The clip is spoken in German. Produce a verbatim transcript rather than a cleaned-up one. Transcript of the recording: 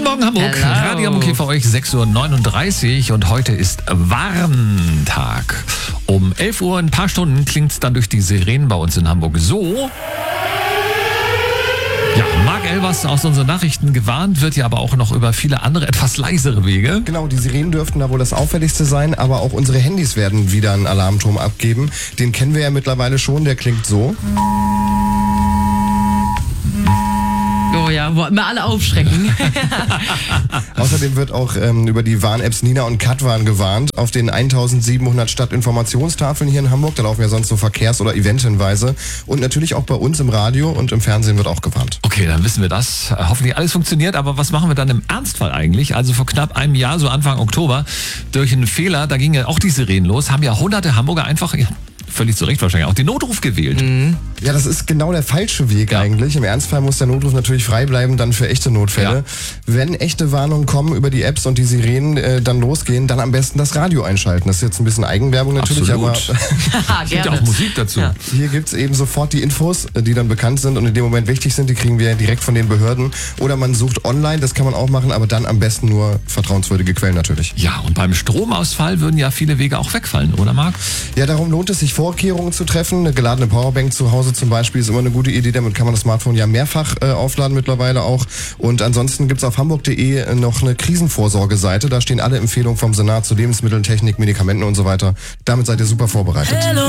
Morgen Hamburg, Hello. Radio Hamburg hier für euch, sechs Uhr neununddreißig und heute ist Warntag. Um elf Uhr, in ein paar Stunden, klingt es dann durch die Sirenen bei uns in Hamburg so. Ja, Marc Elvers aus unseren Nachrichten gewarnt, wird ja aber auch noch über viele andere, etwas leisere Wege. Genau, die Sirenen dürften da wohl das auffälligste sein, aber auch unsere Handys werden wieder einen Alarmton abgeben. Den kennen wir ja mittlerweile schon, der klingt so. Oh ja, wollten wir alle aufschrecken. Außerdem wird auch ähm, über die Warn-Apps Nina und Katwan gewarnt. Auf den eintausendsiebenhundert Stadtinformationstafeln hier in Hamburg, da laufen ja sonst so Verkehrs- oder Eventhinweise. Und natürlich auch bei uns im Radio und im Fernsehen wird auch gewarnt. Okay, dann wissen wir das. Äh, Hoffentlich alles funktioniert, aber was machen wir dann im Ernstfall eigentlich? Also vor knapp einem Jahr, so Anfang Oktober, durch einen Fehler, da gingen ja auch die Sirenen los, haben ja hunderte Hamburger einfach... Ja, völlig zu Recht wahrscheinlich auch den Notruf gewählt. Mhm. Ja, das ist genau der falsche Weg Ja. eigentlich. Im Ernstfall muss der Notruf natürlich frei bleiben, dann für echte Notfälle. Ja. Wenn echte Warnungen kommen über die Apps und die Sirenen äh, dann losgehen, dann am besten das Radio einschalten. Das ist jetzt ein bisschen Eigenwerbung natürlich, Absolut. aber Haha, Es gibt ja gerne. auch Musik dazu. Ja. hier gibt's eben sofort die Infos, die dann bekannt sind und in dem Moment wichtig sind. Die kriegen wir direkt von den Behörden. Oder man sucht online, das kann man auch machen, aber dann am besten nur vertrauenswürdige Quellen natürlich. Ja, und beim Stromausfall würden ja viele Wege auch wegfallen, oder Marc? Ja, darum lohnt es sich, Vorkehrungen zu treffen. Eine geladene Powerbank zu Hause zum Beispiel ist immer eine gute Idee. Damit kann man das Smartphone ja mehrfach äh, aufladen mittlerweile auch. Und ansonsten gibt's auf hamburg punkt de noch eine Krisenvorsorgeseite. Da stehen alle Empfehlungen vom Senat zu Lebensmitteln, Technik, Medikamenten und so weiter. Damit seid ihr super vorbereitet. Hello.